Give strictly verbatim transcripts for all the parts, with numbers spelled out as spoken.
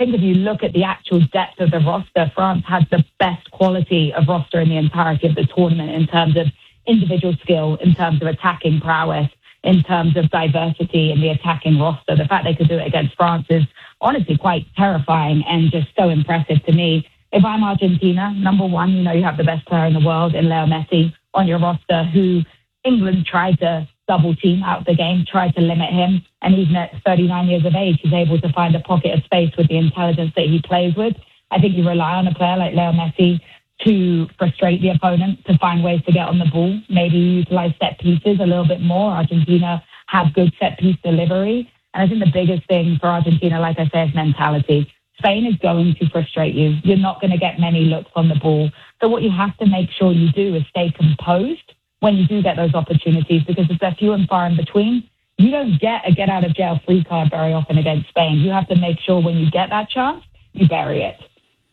think if you look at the actual depth of the roster, France has the best quality of roster in the entirety of the tournament in terms of individual skill, in terms of attacking prowess, in terms of diversity in the attacking roster. The fact they could do it against France is honestly quite terrifying and just so impressive to me. If I'm Argentina, number one, you know you have the best player in the world in Leo Messi on your roster, who England tried to double team out of the game, tried to limit him. And even at thirty-nine years of age, he's able to find a pocket of space with the intelligence that he plays with. I think you rely on a player like Leo Messi to frustrate the opponent, to find ways to get on the ball, maybe utilize set pieces a little bit more. Argentina have good set piece delivery. And I think the biggest thing for Argentina, like I said, is mentality. Spain is going to frustrate you. You're not going to get many looks on the ball. So what you have to make sure you do is stay composed when you do get those opportunities, because if they're few and far in between, you don't get a get-out-of-jail-free card very often against Spain. You have to make sure when you get that chance, you bury it.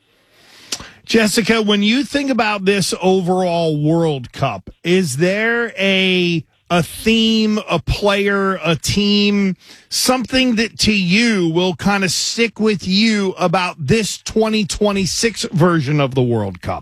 Jessica, when you think about this overall World Cup, is there a a theme, a player, a team, something that to you will kind of stick with you about this twenty twenty-six version of the World Cup?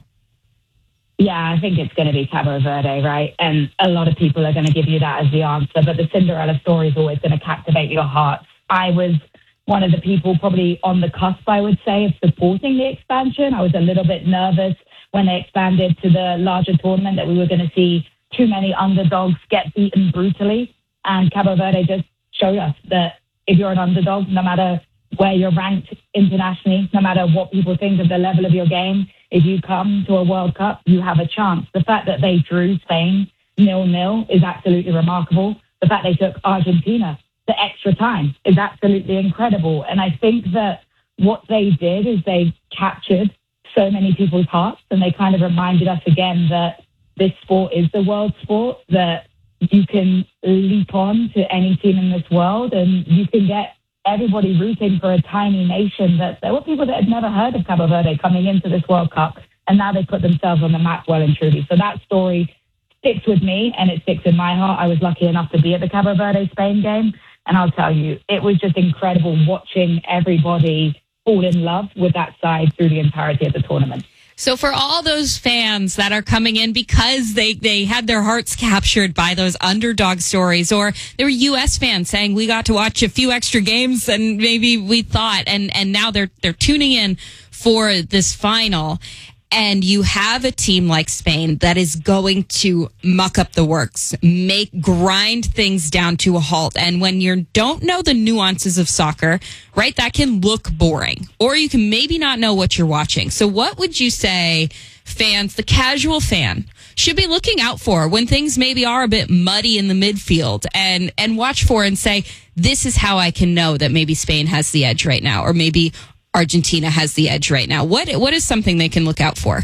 Yeah, I think it's going to be Cabo Verde, right? And a lot of people are going to give you that as the answer, but the Cinderella story is always going to captivate your hearts. I was one of the people probably on the cusp, I would say, of supporting the expansion. I was a little bit nervous when they expanded to the larger tournament that we were going to see too many underdogs get beaten brutally. And Cabo Verde just showed us that if you're an underdog, no matter where you're ranked internationally, no matter what people think of the level of your game, if you come to a World Cup, you have a chance. The fact that they drew Spain nil-nil is absolutely remarkable. The fact they took Argentina the extra time is absolutely incredible. And I think that what they did is they captured so many people's hearts, and they kind of reminded us again that this sport is the world sport, that you can leap on to any team in this world and you can get everybody rooting for a tiny nation. That there were people that had never heard of Cabo Verde coming into this World Cup, and now they put themselves on the map well and truly. So that story sticks with me, and it sticks in my heart. I was lucky enough to be at the Cabo Verde-Spain game, and I'll tell you, it was just incredible watching everybody fall in love with that side through the entirety of the tournament. So for all those fans that are coming in because they, they had their hearts captured by those underdog stories, or there were U S fans saying we got to watch a few extra games than maybe we thought, and, and now they're they're tuning in for this final, and you have a team like Spain that is going to muck up the works, make grind things down to a halt. And when you don't know the nuances of soccer, right, that can look boring, or you can maybe not know what you're watching. So what would you say fans, the casual fan, should be looking out for when things maybe are a bit muddy in the midfield, and, and watch for and say, this is how I can know that maybe Spain has the edge right now, or maybe Argentina has the edge right now? What What is something they can look out for?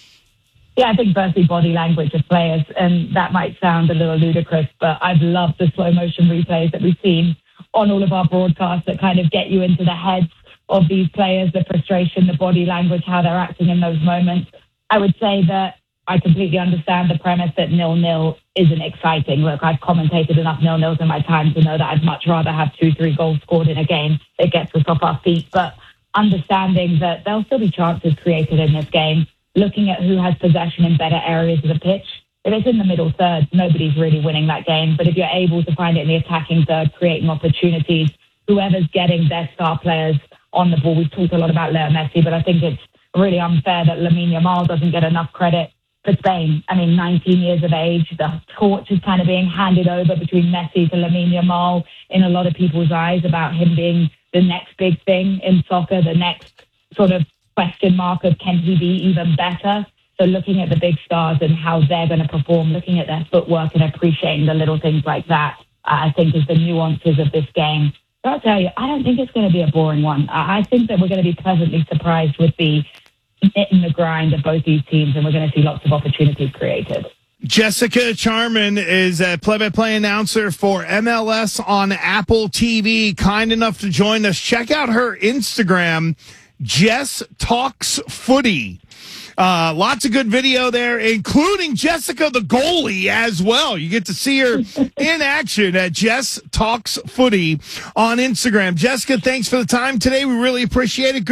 Yeah, I think firstly body language of players, and that might sound a little ludicrous, but I've loved the slow motion replays that we've seen on all of our broadcasts that kind of get you into the heads of these players, the frustration, the body language, how they're acting in those moments. I would say that I completely understand the premise that nil-nil isn't exciting. Look, I've commentated enough nil-nils in my time to know that I'd much rather have two, three goals scored in a game that gets us off our feet. But understanding that there'll still be chances created in this game, looking at who has possession in better areas of the pitch. If it's in the middle third, nobody's really winning that game. But if you're able to find it in the attacking third, creating opportunities, whoever's getting their star players on the ball. We've talked a lot about Leo Messi, but I think it's really unfair that Lamine Yamal doesn't get enough credit for Spain. I mean, nineteen years of age, the torch is kind of being handed over between Messi to Lamine Yamal in a lot of people's eyes about him being the next big thing in soccer, the next sort of question mark of can he be even better? So looking at the big stars and how they're going to perform, looking at their footwork and appreciating the little things like that, uh, I think is the nuances of this game. But I'll tell you, I don't think it's going to be a boring one. I, I think that we're going to be pleasantly surprised with the knit and the grind of both these teams, and we're going to see lots of opportunities created. Jessica Charman is a play-by-play announcer for M L S on Apple T V. Kind enough to join us. Check out her Instagram, Jess Talks Footy. Uh, lots of good video there, including Jessica, the goalie, as well. You get to see her in action at Jess Talks Footy on Instagram. Jessica, thanks for the time today. We really appreciate it.